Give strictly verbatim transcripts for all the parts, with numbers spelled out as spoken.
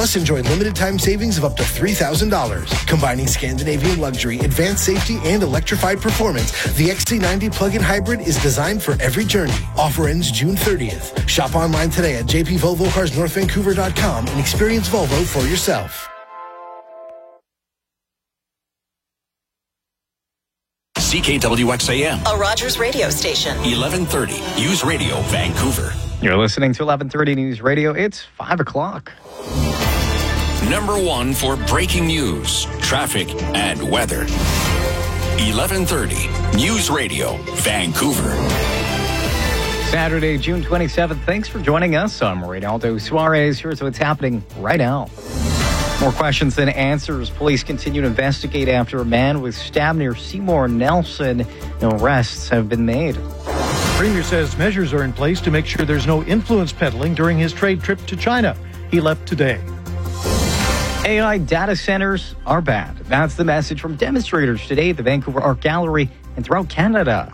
Plus, enjoy limited time savings of up to three thousand dollars. Combining Scandinavian luxury, advanced safety, and electrified performance, the X C ninety plug-in hybrid is designed for every journey. Offer ends June thirtieth. Shop online today at j p volvo cars north vancouver dot com and experience Volvo for yourself. C K W X A M, a Rogers radio station. eleven thirty, News Radio, Vancouver. You're listening to eleven thirty News Radio. It's five o'clock. Number one for breaking news, traffic, and weather. eleven thirty, News Radio, Vancouver. Saturday, June twenty-seventh. Thanks for joining us. I'm Reynaldo Suarez. Here's what's happening right now. More questions than answers. Police continue to investigate after a man was stabbed near Seymour Nelson. No arrests have been made. The Premier says measures are in place to make sure there's no influence peddling during his trade trip to China. He left today. A I data centers are bad. That's the message from demonstrators today at the Vancouver Art Gallery and throughout Canada.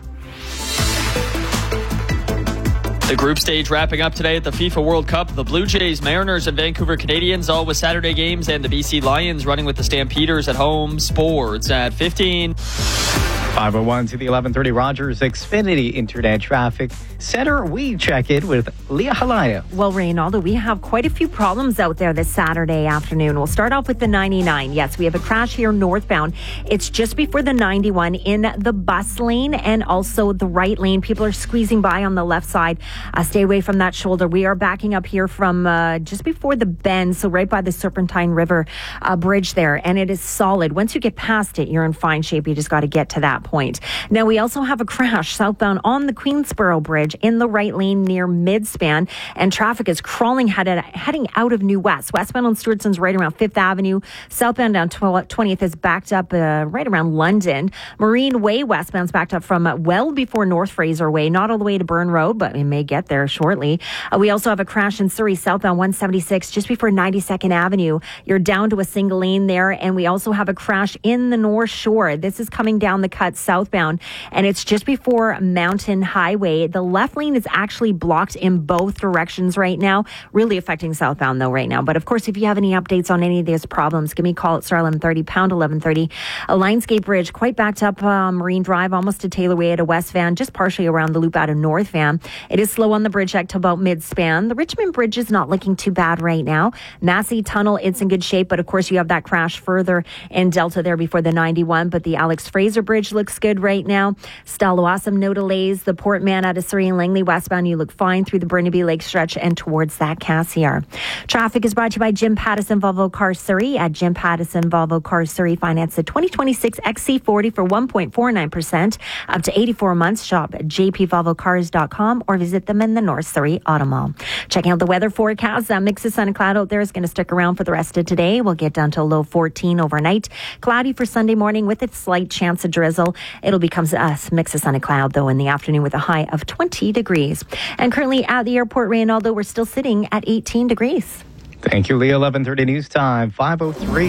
The group stage wrapping up today at the FIFA World Cup. The Blue Jays, Mariners, and Vancouver Canadians all with Saturday games, and the B C Lions running with the Stampeders at home. Sports at fifteen. five oh one to the eleven thirty Rogers Xfinity Internet Traffic Center. We check in with Leah Halaya. Well, Reynaldo, we have quite a few problems out there this Saturday afternoon. We'll start off with the ninety-nine. Yes, we have a crash here northbound. It's just before the ninety-one in the bus lane and also the right lane. People are squeezing by on the left side. Uh, stay away from that shoulder. We are backing up here from uh, just before the bend, so right by the Serpentine River uh, bridge there, and it is solid. Once you get past it, you're in fine shape. You just got to get to that point. Now, we also have a crash southbound on the Queensboro Bridge in the right lane near Midspan, and traffic is crawling headed, heading out of New West. Westbound on Stewartson's right around Fifth Avenue. Southbound down twentieth is backed up uh, right around London. Marine Way westbound's backed up from uh, well before North Fraser Way, not all the way to Burn Road, but we may get there shortly. Uh, we also have a crash in Surrey southbound one seventy-six just before ninety-second Avenue. You're down to a single lane there, and we also have a crash in the North Shore. This is coming down the cut southbound, and it's just before Mountain Highway. The left lane is actually blocked in both directions right now, really affecting southbound though right now. But of course, if you have any updates on any of these problems, give me a call at star eleven thirty, pound eleven thirty. A Lionsgate Bridge quite backed up uh, Marine Drive, almost to Taylor Way at a West Van, just partially around the loop out of North Van. It is slow on the bridge deck to about mid-span. The Richmond Bridge is not looking too bad right now. Massey Tunnel, it's in good shape, but of course you have that crash further in Delta there before the ninety-one. But the Alex Fraser Bridge looks good right now. Stallawasam, no delays. The Port Man out of Surrey and Langley westbound, you look fine through the Burnaby Lake stretch and towards that Cassiar. Traffic is brought to you by Jim Pattison Volvo Cars Surrey. At Jim Pattison Volvo Cars Surrey, finance the twenty twenty-six X C forty for one point four nine percent up to eighty-four months. Shop at j p volvo cars dot com or visit them in the North Surrey Auto Mall. Checking out the weather forecast. A mix of sun and cloud out there is going to stick around for the rest of today. We'll get down to a low fourteen overnight. Cloudy for Sunday morning with a slight chance of drizzle. It'll become a mix of sun and cloud, though, in the afternoon with a high of twenty degrees. And currently at the airport, Reynaldo, we're still sitting at eighteen degrees. Thank you, Leah. eleven thirty News Time, five oh three.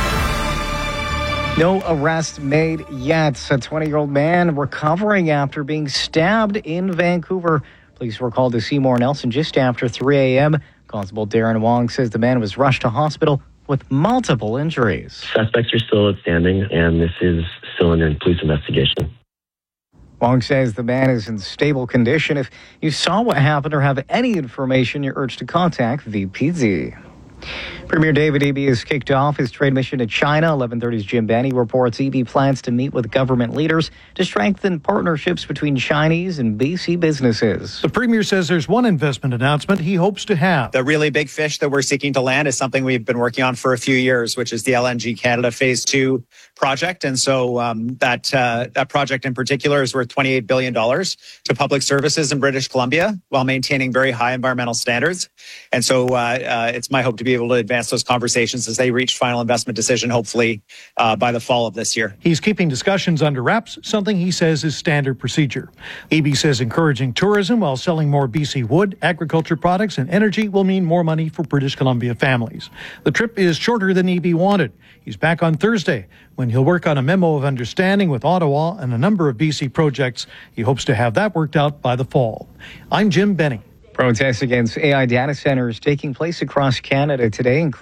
No arrest made yet. A twenty-year-old man recovering after being stabbed in Vancouver. Police were called to Seymour Nelson just after three a.m. Constable Darren Wong says the man was rushed to hospital with multiple injuries. Suspects are still outstanding, and this is still in a police investigation. Wong says the man is in stable condition. If you saw what happened or have any information, you're urged to contact V P Z. Premier David Eby has kicked off his trade mission to China. eleven thirty's Jim Benny reports Eby plans to meet with government leaders to strengthen partnerships between Chinese and B C businesses. The Premier says there's one investment announcement he hopes to have. The really big fish that we're seeking to land is something we've been working on for a few years, which is the L N G Canada Phase two project. And so um, that uh, that project in particular is worth twenty-eight billion dollars to public services in British Columbia while maintaining very high environmental standards. And so uh, uh, it's my hope to be able to advance those conversations as they reach final investment decision, hopefully uh, by the fall of this year. He's keeping discussions under wraps, something he says is standard procedure. Eby says encouraging tourism while selling more B C wood, agriculture products, and energy will mean more money for British Columbia families. The trip is shorter than Eby wanted. He's back on Thursday when he'll work on a memo of understanding with Ottawa and a number of B C projects. He hopes to have that worked out by the fall. I'm Jim Benny. Protests against A I data centers taking place across Canada today, including